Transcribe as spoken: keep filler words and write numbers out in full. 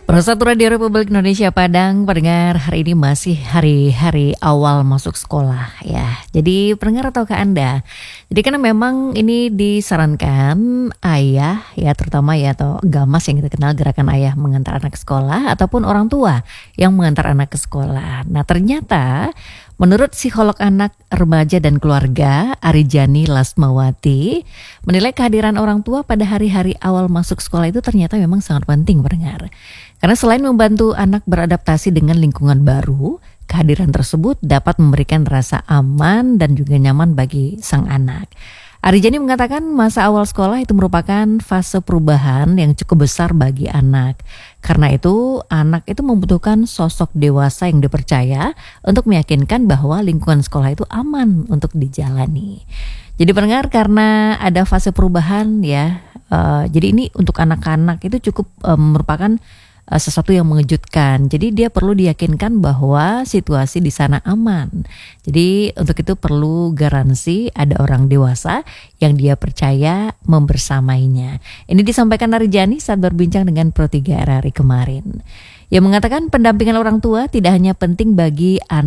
Persatuan Radio Republik Indonesia Padang, pendengar, hari ini masih hari-hari awal masuk sekolah ya. Jadi pendengar tahukah Anda, jadi karena memang ini disarankan ayah ya, terutama ya atau gamas yang kita kenal gerakan ayah mengantar anak ke sekolah ataupun orang tua yang mengantar anak ke sekolah. Nah ternyata menurut psikolog anak, remaja dan keluarga Arijani Lasmawati menilai kehadiran orang tua pada hari-hari awal masuk sekolah itu ternyata memang sangat penting pendengar. Karena selain membantu anak beradaptasi dengan lingkungan baru, kehadiran tersebut dapat memberikan rasa aman dan juga nyaman bagi sang anak. Arijani mengatakan masa awal sekolah itu merupakan fase perubahan yang cukup besar bagi anak. Karena itu anak itu membutuhkan sosok dewasa yang dipercaya untuk meyakinkan bahwa lingkungan sekolah itu aman untuk dijalani. Jadi pendengar, karena ada fase perubahan ya, uh, jadi ini untuk anak-anak itu cukup uh, merupakan sesuatu yang mengejutkan. Jadi dia perlu diyakinkan bahwa situasi di sana aman. Jadi untuk itu perlu garansi ada orang dewasa yang dia percaya membersamainya. Ini disampaikan Arijani saat berbincang dengan Pro tiga R R I kemarin. Yang mengatakan pendampingan orang tua tidak hanya penting bagi anak